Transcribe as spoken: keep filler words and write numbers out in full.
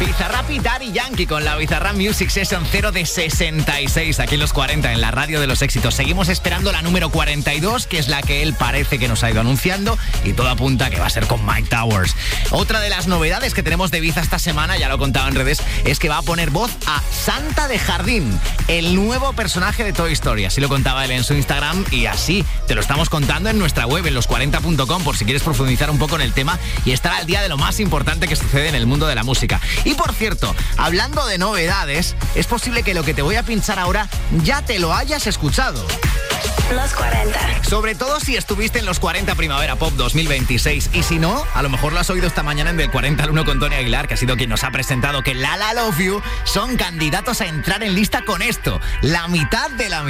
Bizarrap y Daddy Yankee con la Bizarrap Music Session cero de sesenta y seis aquí en los cuarenta, en la radio de los éxitos. Seguimos esperando la número cuarenta y dos, que es la que él parece que nos ha ido anunciando, y todo apunta que va a ser con Mike Towers. Otra de las novedades que tenemos de Ibiza esta semana, ya lo contaba en redes, es que va a poner voz a Santa de Jardín, el nuevo personaje de Toy Story. Así lo contaba él en su Instagram, y así te lo estamos contando en nuestra web, en los cuarenta punto com, por si quieres profundizar un poco en el tema y estar al día de lo más importante que sucede en el mundo de la música. Y por cierto, hablando de novedades, es posible que lo que te voy a pinchar ahora ya te lo hayas escuchado. Los cuarenta. Sobre todo si estuviste en los cuarenta Primavera Pop dos mil veintiséis. Y si no, a lo mejor lo has oído esta mañana en Del cuarenta al uno con Tony Aguilar, que ha sido quien nos ha presentado que La La Love You son candidatos a entrar en lista con esto: la mitad de la mitad.